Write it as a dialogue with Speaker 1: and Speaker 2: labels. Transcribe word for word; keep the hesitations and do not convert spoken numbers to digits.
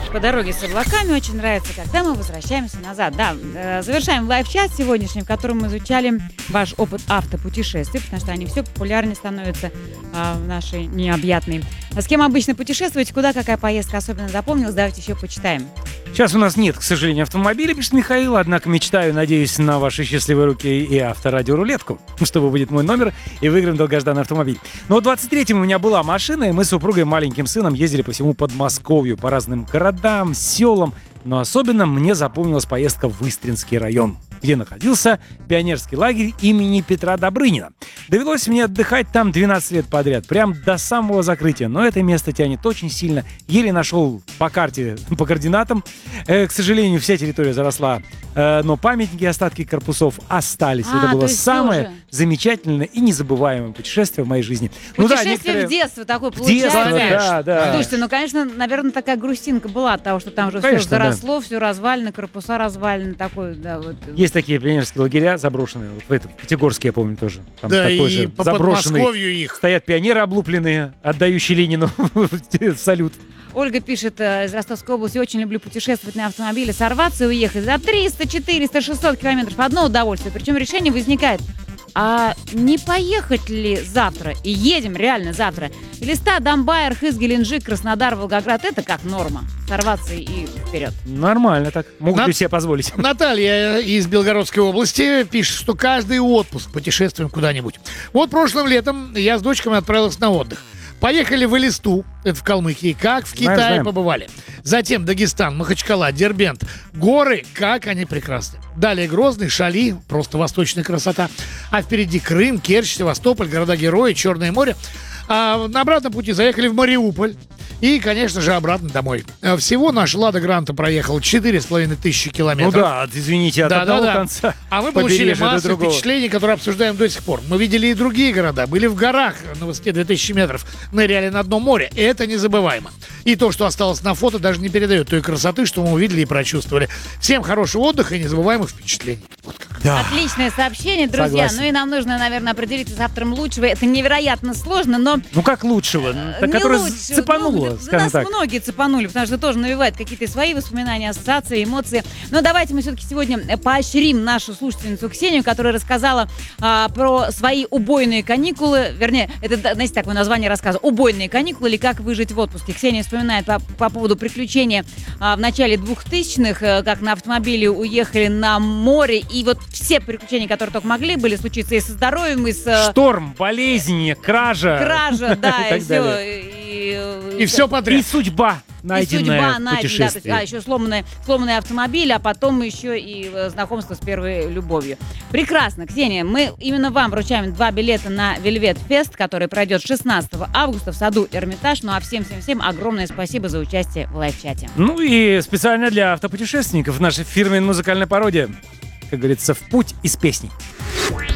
Speaker 1: По дороге с облаками очень нравится, когда мы возвращаемся назад. Да, э, завершаем лайв-чат сегодняшний, в котором мы изучали ваш опыт автопутешествий, потому что они все популярнее становятся э, в нашей необъятной. А с кем обычно путешествуете, куда какая поездка особенно запомнилась, давайте еще почитаем.
Speaker 2: Сейчас у нас нет, к сожалению, автомобиля, пишет Михаил, однако мечтаю, надеюсь, на ваши счастливые руки и авторадиорулетку, чтобы будет мой номер, и выиграем долгожданный автомобиль. Но в двадцать третьем у меня была машина, и мы с супругой и маленьким сыном ездили по всему Подмосковью, по разным городам, селам, но особенно мне запомнилась поездка в Истринский район, где находился пионерский лагерь имени Петра Добрынина. Довелось мне отдыхать там двенадцать лет подряд, прям до самого закрытия, но это место тянет очень сильно. Еле нашел по карте, по координатам. Э, к сожалению, вся территория заросла, э, но памятники, остатки корпусов остались.
Speaker 1: А,
Speaker 2: это было самое
Speaker 1: тоже
Speaker 2: замечательное и незабываемое путешествие в моей жизни.
Speaker 1: Путешествие
Speaker 2: ну, да, некоторые...
Speaker 1: в детство такое
Speaker 2: в
Speaker 1: получается.
Speaker 2: детство, да, да.
Speaker 1: Слушайте, ну, конечно, наверное, такая грустинка была от того, что там уже
Speaker 2: Конечно,
Speaker 1: все заросло, да. Все развалено, корпуса развалены, такой, да, вот.
Speaker 2: Есть такие пионерские лагеря заброшенные, вот в этом, в Пятигорске, я помню, тоже. Там
Speaker 3: да,
Speaker 2: такой
Speaker 3: и
Speaker 2: же
Speaker 3: по
Speaker 2: заброшенный.
Speaker 3: Подмосковью их.
Speaker 2: Стоят пионеры облупленные, отдающие Ленину салют.
Speaker 1: Ольга пишет э, из Ростовской области: очень люблю путешествовать на автомобиле, сорваться и уехать за триста, четыреста, шестьсот километров. Одно удовольствие. Причем решение возникает: а не поехать ли завтра? И едем реально завтра. Элиста, Донбай, Архыз, Геленджик, Краснодар, Волгоград. Это как норма. Сорваться и вперед.
Speaker 2: Нормально так. Могут
Speaker 3: Нат...
Speaker 2: ли себе позволить?
Speaker 3: Наталья из Белгородской области пишет, что каждый отпуск путешествуем куда-нибудь. Вот прошлым летом я с дочками отправился на отдых. Поехали в Элисту, это в Калмыкии, как в Китае
Speaker 2: знаем, знаем.
Speaker 3: побывали. Затем Дагестан, Махачкала, Дербент. Горы, как они прекрасны. Далее Грозный, Шали, просто восточная красота. А впереди Крым, Керчь, Севастополь, города-герои, Черное море. А на обратном пути заехали в Мариуполь. И, конечно же, обратно домой. Всего наш «Лада Гранта» проехал четыре с половиной тысячи километров.
Speaker 2: Ну да, извините, от
Speaker 3: да,
Speaker 2: одного
Speaker 3: да, да.
Speaker 2: конца.
Speaker 3: А мы получили
Speaker 2: побережья до
Speaker 3: массу
Speaker 2: другого.
Speaker 3: впечатлений, которые обсуждаем до сих пор. Мы видели и другие города. Были в горах на высоте две тысячи метров. Ныряли на дно моря. И это незабываемо. И то, что осталось на фото, даже не передает той красоты, что мы увидели и прочувствовали. Всем хорошего отдыха и незабываемых впечатлений. Вот как.
Speaker 2: Да.
Speaker 1: Отличное сообщение, друзья.
Speaker 2: Согласен.
Speaker 1: Ну и нам нужно, наверное, определиться с автором лучшего. Это невероятно сложно, но...
Speaker 2: Ну как лучшего?
Speaker 1: Не
Speaker 2: Который
Speaker 1: лучше.
Speaker 2: цепануло,
Speaker 1: Ну,
Speaker 2: скажем
Speaker 1: нас
Speaker 2: так.
Speaker 1: многие цепанули, потому что тоже навевает какие-то свои воспоминания, ассоциации, эмоции. Но давайте мы все-таки сегодня поощрим нашу слушательницу Ксению, которая рассказала а, про свои убойные каникулы. Вернее, это, знаете, такое название рассказа. Убойные каникулы или как выжить в отпуске. Ксения вспоминает по, по поводу приключения а, в начале двухтысячных, а, как на автомобиле уехали на море. И вот все приключения, которые только могли, были случиться и со здоровьем, и с...
Speaker 2: Шторм, болезни, кража.
Speaker 1: Кража, да,
Speaker 2: и
Speaker 1: и
Speaker 2: так
Speaker 1: все.
Speaker 2: далее.
Speaker 1: И,
Speaker 3: И все подряд.
Speaker 2: И судьба
Speaker 1: и
Speaker 2: найденная
Speaker 1: судьба
Speaker 2: в
Speaker 1: найдена,
Speaker 2: путешествии.
Speaker 1: да, еще сломанный, сломанный автомобиль, а потом еще и э, знакомство с первой любовью. Прекрасно, Ксения, мы именно вам вручаем два билета на Вельвет Фест, который пройдет шестнадцатого августа в саду Эрмитаж. Ну а всем-всем-всем огромное спасибо за участие в лайв-чате.
Speaker 2: Ну и специально для автопутешественников наша фирменная музыкальная пародия. Как говорится, в путь из песней.